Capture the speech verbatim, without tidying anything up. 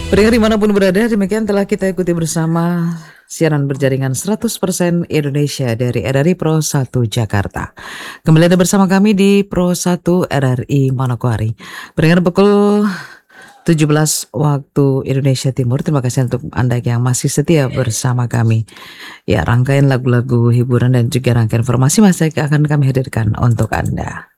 Pendengar dimanapun berada, demikian telah kita ikuti bersama siaran berjaringan seratus persen Indonesia dari R R I Pro satu Jakarta. Kembali Anda bersama kami di Pro satu R R I Manokwari. Pendengar pukul tujuh belas waktu Indonesia Timur. Terima kasih untuk Anda yang masih setia bersama kami. Ya, rangkaian lagu-lagu hiburan dan juga rangkaian informasi masih akan kami hadirkan untuk Anda.